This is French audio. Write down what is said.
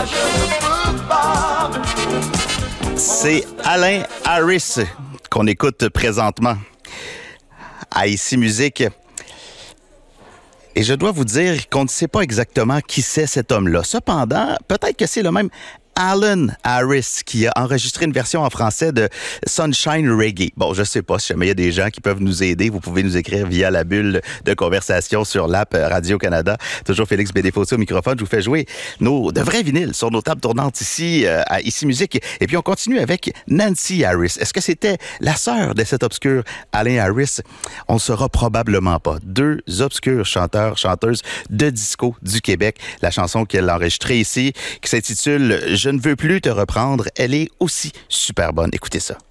C'est Alain Harris qu'on écoute présentement à Ici Musique. Et je dois vous dire qu'on ne sait pas exactement qui c'est cet homme-là. Cependant, peut-être que c'est le même Alan Harris qui a enregistré une version en français de Sunshine Reggae. Bon, je sais pas si jamais il y a des gens qui peuvent nous aider. Vous pouvez nous écrire via la bulle de conversation sur l'app Radio-Canada. Toujours Félix Bédéfossé au microphone. Je vous fais jouer de vrais vinyles sur nos tables tournantes ici, à Ici Musique. Et puis, on continue avec Nancy Harris. Est-ce que c'était la sœur de cet obscur Alain Harris? On ne saura probablement pas. Deux obscurs chanteurs, chanteuses de disco du Québec. La chanson qu'elle a enregistrée ici, qui s'intitule « Je ne veux plus te reprendre », elle est aussi super bonne. Écoutez ça.